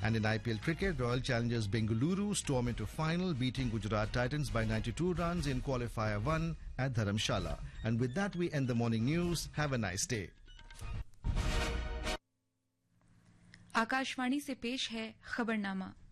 And in IPL cricket, Royal Challengers Bengaluru storm into final, beating Gujarat Titans by 92 runs in qualifier 1 at Dharamshala. And with that, we end the morning news. Have a nice day. Akashvani से पेश है खबरनामा।